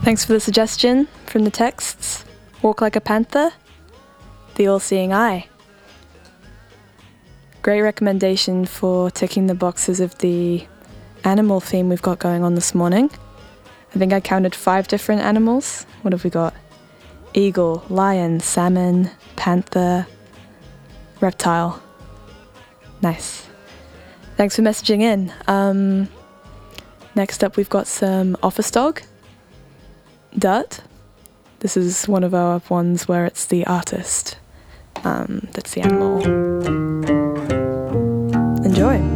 Thanks for the suggestion from the texts. Walk Like a Panther, The All-Seeing Eye. Great recommendation for ticking the boxes of the animal theme we've got going on this morning. I think I counted 5 different animals. What have we got? Eagle, lion, salmon, panther, reptile. Nice. Thanks for messaging in. Next up we've got some office dog. Dirt. This is one of our ones where it's the artist that's the animal. Enjoy.